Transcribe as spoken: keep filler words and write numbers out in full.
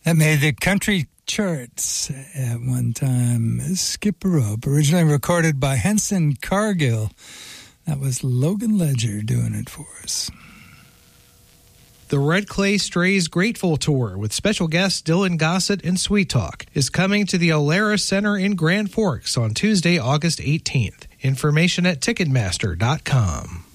That made the country charts at one time. Skip a Rope, originally recorded by Henson Cargill. That was Logan Ledger doing it for us. The Red Clay Strays Grateful Tour with special guests Dylan Gossett and Sweet Talk is coming to the O'Lara Center in Grand Forks on Tuesday, August eighteenth. Information at Ticketmaster dot com.